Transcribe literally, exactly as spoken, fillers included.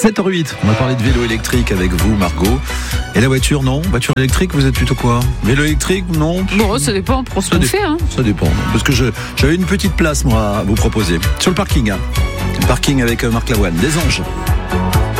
sept heures huit, on va parler de vélo électrique avec vous, Margot. Et la voiture, non? Voiture électrique, vous êtes plutôt quoi? Vélo électrique, non? Bon, ça dépend pour ce qu'on fait. Hein. Ça dépend, non. Parce que je, j'avais une petite place, moi, à vous proposer. Sur le parking, hein. Le parking avec Marc Lavoine, des Anges.